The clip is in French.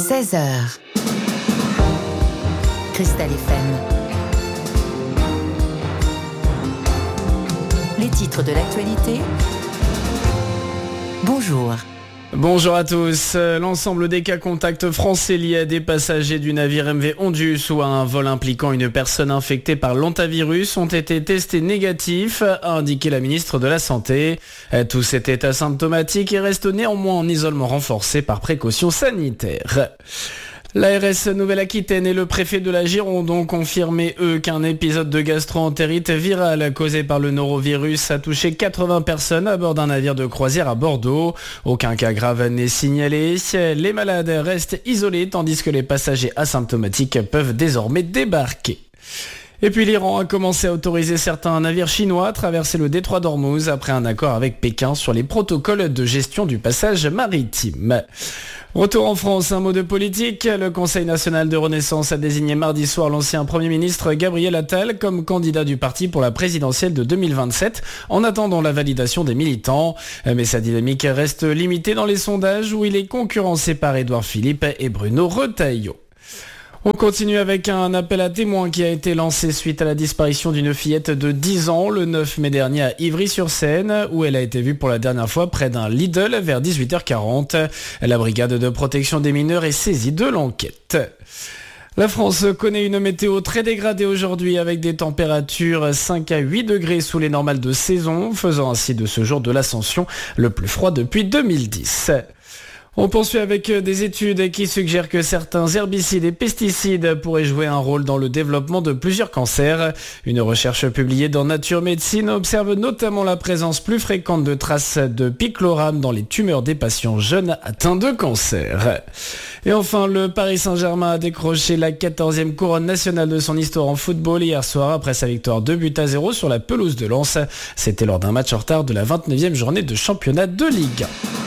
16h. Cristal FM. Les titres de l'actualité. Bonjour. Bonjour à tous. L'ensemble des cas contacts français liés à des passagers du navire MV Ondius ou à un vol impliquant une personne infectée par l'hantavirus ont été testés négatifs, a indiqué la ministre de la Santé. Tous étaient asymptomatiques et restent néanmoins en isolement renforcé par précaution sanitaire. L'ARS Nouvelle-Aquitaine et le préfet de la Gironde ont confirmé, qu'un épisode de gastro-entérite virale causé par le norovirus a touché 80 personnes à bord d'un navire de croisière à Bordeaux. Aucun cas grave n'est signalé. Les malades restent isolés tandis que les passagers asymptomatiques peuvent désormais débarquer. Et puis l'Iran a commencé à autoriser certains navires chinois à traverser le détroit d'Ormuz après un accord avec Pékin sur les protocoles de gestion du passage maritime. Retour en France, un mot de politique. Le Conseil national de Renaissance a désigné mardi soir l'ancien Premier ministre Gabriel Attal comme candidat du parti pour la présidentielle de 2027 en attendant la validation des militants. Mais sa dynamique reste limitée dans les sondages où il est concurrencé par Édouard Philippe et Bruno Retailleau. On continue avec un appel à témoins qui a été lancé suite à la disparition d'une fillette de 10 ans le 9 mai dernier à Ivry-sur-Seine où elle a été vue pour la dernière fois près d'un Lidl vers 18h40. La brigade de protection des mineurs est saisie de l'enquête. La France connaît une météo très dégradée aujourd'hui avec des températures 5 à 8 degrés sous les normales de saison, faisant ainsi de ce jour de l'Ascension le plus froid depuis 2010. On poursuit avec des études qui suggèrent que certains herbicides et pesticides pourraient jouer un rôle dans le développement de plusieurs cancers. Une recherche publiée dans Nature Médecine observe notamment la présence plus fréquente de traces de picloram dans les tumeurs des patients jeunes atteints de cancer. Et enfin, le Paris Saint-Germain a décroché la 14e couronne nationale de son histoire en football hier soir après sa victoire 2-0 sur la pelouse de Lens. C'était lors d'un match en retard de la 29e journée de championnat de Ligue 1.